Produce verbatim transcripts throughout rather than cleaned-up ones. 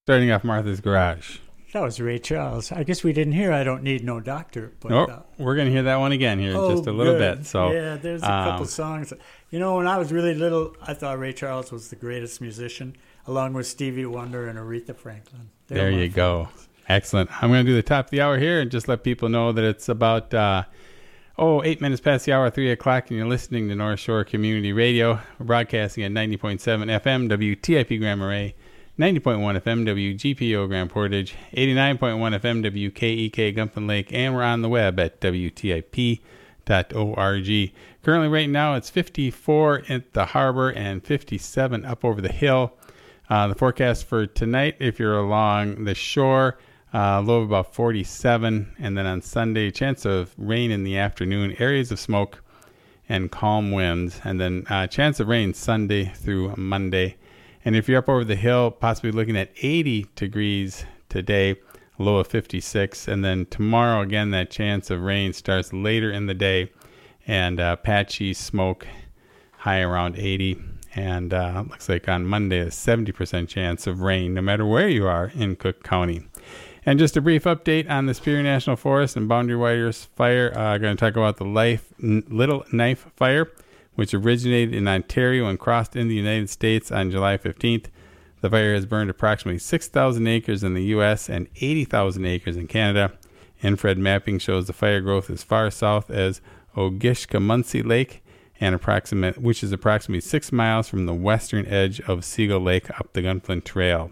starting off Martha's Garage. That was Ray Charles. I guess we didn't hear I Don't Need No Doctor. But, nope, uh, we're going to hear that one again here oh, in just a little good. bit. So yeah, there's a um, couple songs. You know, when I was really little, I thought Ray Charles was the greatest musician, along with Stevie Wonder and Aretha Franklin. They there you go. Excellent. I'm going to do the top of the hour here and just let people know that it's about, uh, oh, eight minutes past the hour, three o'clock, and you're listening to North Shore Community Radio. We're broadcasting at ninety point seven F M, W T I P Grand Marais, ninety point one F M, W G P O Grand Portage, eighty-nine point one F M, W K E K Gunflint Lake, and we're on the web at W T I P dot org. Currently, right now, it's fifty-four at the harbor and fifty-seven up over the hill. Uh, the forecast for tonight, if you're along the shore, uh, low of about forty-seven, and then on Sunday, chance of rain in the afternoon, areas of smoke, and calm winds, and then uh, chance of rain Sunday through Monday. And if you're up over the hill, possibly looking at eighty degrees today, low of fifty-six. And then tomorrow, again, that chance of rain starts later in the day, and uh, patchy smoke, high around eighty. And uh, looks like on Monday, a seventy percent chance of rain, no matter where you are in Cook County. And just a brief update on the Superior National Forest and Boundary Waters fire. I'm uh, going to talk about the Life, Little Knife Fire, which originated in Ontario and crossed into the United States on July fifteenth. The fire has burned approximately six thousand acres in the U S and eighty thousand acres in Canada. Infrared mapping shows the fire growth as far south as Ogishkamunsi Lake, and approximate, which is approximately six miles from the western edge of Seagull Lake up the Gunflint Trail.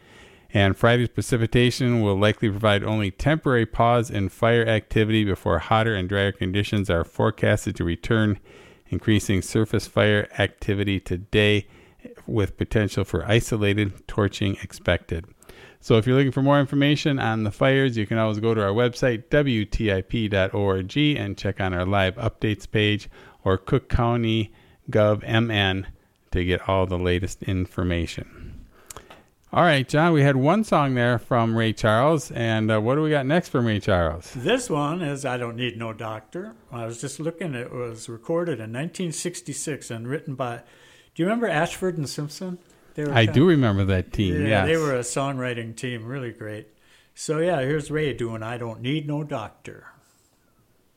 And Friday's precipitation will likely provide only temporary pause in fire activity before hotter and drier conditions are forecasted to return, increasing surface fire activity today with potential for isolated torching expected. So if you're looking for more information on the fires, you can always go to our website, W T I P dot org, and check on our live updates page, or Cook County Gov M N to get all the latest information. All right, John, we had one song there from Ray Charles, and uh, what do we got next from Ray Charles? This one is I Don't Need No Doctor. I was just looking, it was recorded in nineteen sixty-six and written by, do you remember Ashford and Simpson? They were I kind do of, remember that team, yeah, yes. They were a songwriting team, really great. So yeah, here's Ray doing I Don't Need No Doctor.